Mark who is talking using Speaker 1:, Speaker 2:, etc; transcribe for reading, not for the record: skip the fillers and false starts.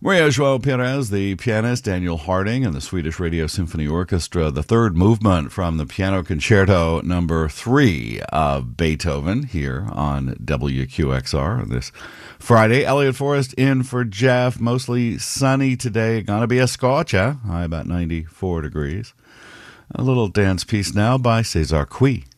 Speaker 1: Maria Joao Perez, the pianist, Daniel Harding, and the Swedish Radio Symphony Orchestra, the third movement from the Piano Concerto number 3 of Beethoven here on WQXR this Friday. Elliot Forrest in for Jeff. Mostly sunny today. Gonna be a scorcher. High about 94 degrees. A little dance piece now by Cesar Cui.